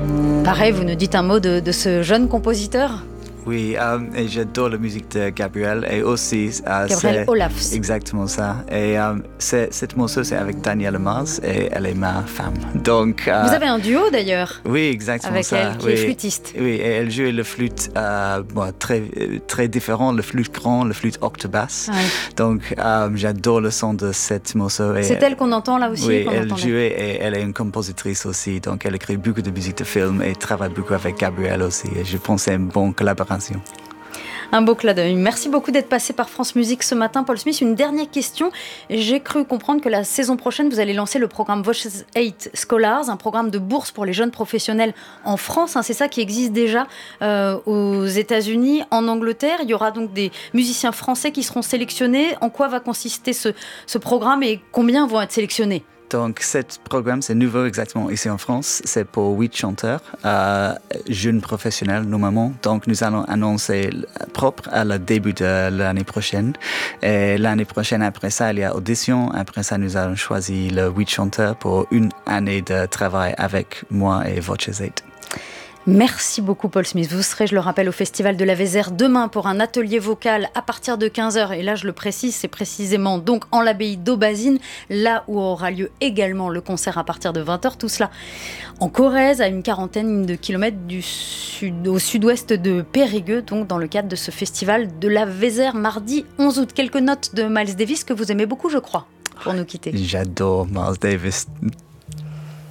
Pareil, vous nous dites un mot de ce jeune compositeur ? Oui, et j'adore la musique de Gabriel et aussi... Gabriel Olafs. Exactement ça. Et cette morceau, c'est avec Danielle Mars et elle est ma femme. Donc, vous avez un duo d'ailleurs. Oui, exactement avec ça. Avec elle, qui est flûtiste. Oui, et elle joue le flûte très, très différent, le flûte grand, le flûte octobasse. Ouais. Donc, j'adore le son de cette morceau. Et c'est elle qu'on entend là aussi. Oui, elle joue et elle est une compositrice aussi. Donc, elle écrit beaucoup de musique de film et travaille beaucoup avec Gabriel aussi. Et je pense que c'est une bonne collaboration. Un beau clin d'œil. Merci beaucoup d'être passé par France Musique ce matin, Paul Smith. Une dernière question. J'ai cru comprendre que la saison prochaine, vous allez lancer le programme Voices 8 Scholars, un programme de bourse pour les jeunes professionnels en France. C'est ça qui existe déjà aux États-Unis, en Angleterre. Il y aura donc des musiciens français qui seront sélectionnés. En quoi va consister ce programme et combien vont être sélectionnés ? Donc, ce programme, c'est nouveau exactement ici en France. C'est pour 8 chanteurs, jeunes professionnels normalement. Donc, nous allons annoncer propre à le début de l'année prochaine. Et l'année prochaine, après ça, il y a audition. Après ça, nous allons choisir les 8 chanteurs pour une année de travail avec moi et Voices 8. Merci beaucoup Paul Smith. Vous serez, je le rappelle, au Festival de la Vézère demain pour un atelier vocal à partir de 15h. Et là, je le précise, c'est précisément donc en l'abbaye d'Aubazine, là où aura lieu également le concert à partir de 20h. Tout cela en Corrèze, à une quarantaine de kilomètres au sud-ouest de Périgueux, donc dans le cadre de ce Festival de la Vézère, mardi 11 août. Quelques notes de Miles Davis que vous aimez beaucoup, je crois, pour nous quitter. J'adore Miles Davis.